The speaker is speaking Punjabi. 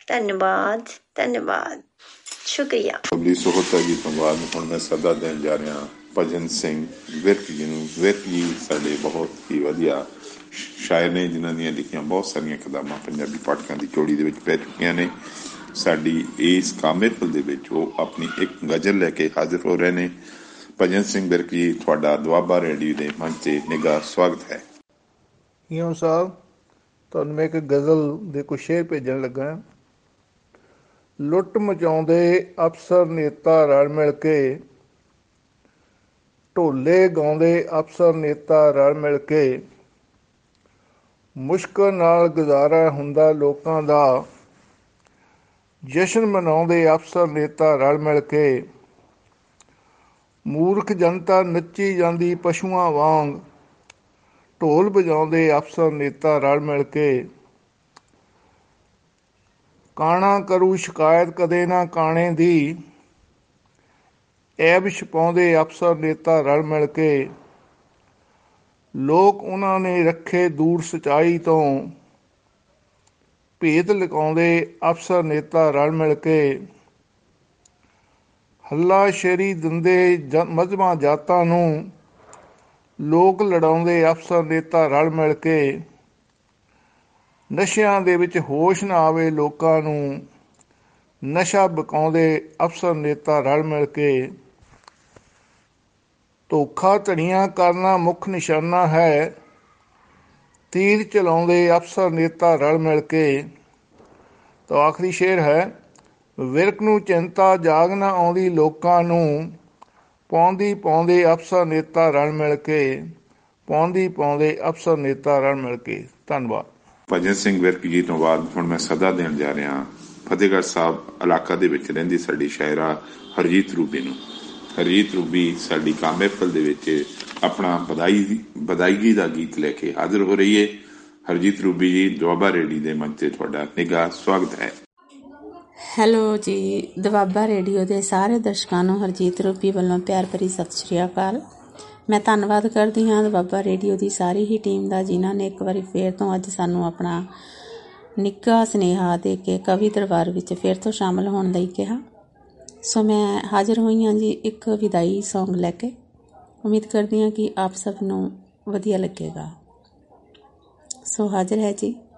ਧੰਨਵਾਦ ਧੰਨਵਾਦ ਸ਼ੁਕਰੀਆ। ਅਗਲੀ ਸੋਹਤਾ ਜੀ ਤੋਂ ਬਾਅਦ ਹੁਣ ਮੈਂ ਸਦਾ ਦੇਣ ਜਾ ਰਿਹਾ ਭਜਨ ਸਿੰਘ ਵਿਰਕ ਜੀ ਨੂੰ। ਵਿਰਕ ਜੀ ਸਾਡੇ ਬਹੁਤ ਹੀ ਵਧੀਆ ਸ਼ਾਇਰ ਨੇ, ਜਿਨ੍ਹਾਂ ਦੀਆਂ ਲਿਖੀਆਂ ਬਹੁਤ ਸਾਰੀਆਂ ਕਿਤਾਬਾਂ ਪੰਜਾਬੀ ਪਾਠਕਾਂ ਦੀ ਝੋਲੀ ਦੇ ਵਿੱਚ ਪੈ ਚੁੱਕੀਆਂ ਨੇ। ਸਾਡੀ ਇਸ ਕਾਮੇਫਲ ਦੇ ਵਿੱਚ ਉਹ ਆਪਣੀ ਇੱਕ ਗਜ਼ਲ ਲੈ ਕੇ ਹਾਜ਼ਰ ਹੋ ਰਹੇ ਨੇ। ਭਜਨ ਸਿੰਘ ਵਿਰਕ ਜੀ, ਤੁਹਾਡਾ ਦੁਆਬਾ ਰੇਡੀਓ ਦੇ ਮੰਚ 'ਤੇ ਨਿੱਘਾ ਸਵਾਗਤ ਹੈ। ਈਓ ਸਾਹਿਬ, ਤੁਹਾਨੂੰ ਮੈਂ ਇੱਕ ਗਜ਼ਲ ਦੇ ਕੁਛ ਸ਼ੇਰ ਭੇਜਣ ਲੱਗਾ। ਲੁੱਟ ਮਚਾਉਂਦੇ ਅਫਸਰ ਨੇਤਾ ਰਲ ਮਿਲ ਕੇ, ਢੋਲੇ ਗਾਉਂਦੇ ਅਫਸਰ ਨੇਤਾ ਰਲ ਮਿਲ ਕੇ, ਮੁਸ਼ਕਲ ਨਾਲ ਗੁਜ਼ਾਰਾ ਹੁੰਦਾ ਲੋਕਾਂ ਦਾ, ਜਸ਼ਨ ਮਨਾਉਂਦੇ ਅਫਸਰ ਨੇਤਾ ਰਲ ਮਿਲ ਕੇ, ਮੂਰਖ ਜਨਤਾ ਨੱਚੀ ਜਾਂਦੀ ਪਸ਼ੂਆਂ ਵਾਂਗ, ਢੋਲ ਵਜਾਉਂਦੇ ਅਫਸਰ ਨੇਤਾ ਰਲ ਮਿਲ ਕੇ, ਕਾਣਾ ਕਰੂ ਸ਼ਿਕਾਇਤ ਕਦੇ ਨਾ ਕਾਣੇ ਦੀ, ਐਬ ਛਪਾਉਂਦੇ ਅਫਸਰ ਨੇਤਾ ਰਲ ਮਿਲ ਕੇ, ਲੋਕ ਉਹਨਾਂ ਨੇ ਰੱਖੇ ਦੂਰ ਸੱਚਾਈ ਤੋਂ, ਭੇਤ ਲੁਕਾਉਂਦੇ ਅਫਸਰ ਨੇਤਾ ਰਲ ਮਿਲ ਕੇ, ਹੱਲਾ ਸ਼ੇਰੀ ਦਿੰਦੇ ਮਜ਼੍ਹਬਾਂ ਜਾਤਾਂ ਨੂੰ, ਲੋਕ ਲੜਾਉਂਦੇ ਅਫਸਰ ਨੇਤਾ ਰਲ ਮਿਲ ਕੇ, ਨਸ਼ਿਆਂ ਦੇ ਵਿੱਚ ਹੋਸ਼ ਨਾ ਆਵੇ ਲੋਕਾਂ ਨੂੰ, ਨਸ਼ਾ ਵਿਕਾਉਂਦੇ ਅਫਸਰ ਨੇਤਾ ਰਲ ਮਿਲ ਕੇ, ਧੋਖਾ ਧੜੀਆਂ ਕਰਨਾ ਮੁੱਖ ਨਿਸ਼ਾਨਾ ਹੈ, ਤੀਰ ਚਲਾਉਂਦੇ ਅਫਸਰ ਨੇਤਾ ਰਲ ਮਿਲ ਕੇ। ਤਾਂ ਆਖਰੀ ਸ਼ੇਰ ਹੈ, ਵਿਰਕ ਨੂੰ ਚਿੰਤਾ ਜਾਗ ਨਾ ਆਉਂਦੀ ਲੋਕਾਂ ਨੂੰ, ਪਾਉਂਦੀ ਪਾਉਂਦੇ ਅਫਸਰ ਨੇਤਾ ਰਲ ਮਿਲ ਕੇ, ਪਾਉਂਦੀ ਪਾਉਂਦੇ ਅਫਸਰ ਨੇਤਾ ਰਲ ਮਿਲ ਕੇ। ਧੰਨਵਾਦ। ਭਜਨ ਸਿੰਘ ਵਿਰਕ ਜੀ ਤੋਂ ਬਾਅਦ ਹੁਣ ਮੈਂ ਸਦਾ ਦੇਣ ਜਾ ਰਿਹਾ ਫਤਿਹਗੜ੍ਹ ਸਾਹਿਬ ਇਲਾਕਾ ਦੇ ਵਿੱਚ ਰਹਿੰਦੀ ਸਾਡੀ ਸ਼ਾਇਰਾ ਹਰਜੀਤ ਰੂਬੀ ਨੂੰ। ਹਰਜੀਤ ਰੂਬੀ ਸਾਡੀ ਕਾਮੇਫਲ ਦੇ ਵਿੱਚ ਆਪਣਾ ਵਧਾਈ ਦਾ ਗੀਤ ਲੈ ਕੇ ਹਾਜ਼ਰ ਹੋ ਰਹੀ ਹੈ। ਹਰਜੀਤ ਰੂਬੀ ਜੀ, ਦੁਆਬਾ ਰੇਡੀਓ ਦੇ ਮੰਚ 'ਤੇ ਤੁਹਾਡਾ ਨਿੱਘਾ ਸਵਾਗਤ ਹੈ। ਹੈਲੋ ਜੀ, ਦੁਆਬਾ ਰੇਡੀਓ ਦੇ ਸਾਰੇ ਦਰਸ਼ਕਾਂ ਨੂੰ ਹਰਜੀਤ ਰੂਬੀ ਵੱਲੋਂ ਪਿਆਰ ਭਰੀ ਸਤਿ ਸ਼੍ਰੀ ਅਕਾਲ। ਮੈਂ ਧੰਨਵਾਦ ਕਰਦੀ ਹਾਂ ਦੁਆਬਾ ਰੇਡੀਓ ਦੀ ਸਾਰੀ ਹੀ ਟੀਮ ਦਾ, ਜਿਨ੍ਹਾਂ ਨੇ ਇੱਕ ਵਾਰੀ ਫੇਰ ਤੋਂ ਅੱਜ ਸਾਨੂੰ ਆਪਣਾ ਨਿੱਘਾ ਸੁਨੇਹਾ ਦੇ ਕੇ ਕਵੀ ਦਰਬਾਰ ਵਿੱਚ ਫਿਰ ਤੋਂ ਸ਼ਾਮਲ ਹੋਣ ਲਈ ਕਿਹਾ। ਸੋ ਮੈਂ ਹਾਜ਼ਰ ਹੋਈ ਹਾਂ ਜੀ ਇੱਕ ਵਿਦਾਈ ਸੌਂਗ ਲੈ ਕੇ। ਉਮੀਦ ਕਰਦੀ ਹਾਂ ਕਿ ਆਪ ਸਭ ਨੂੰ ਵਧੀਆ ਲੱਗੇਗਾ। ਸੋ ਹਾਜ਼ਰ ਹੈ ਜੀ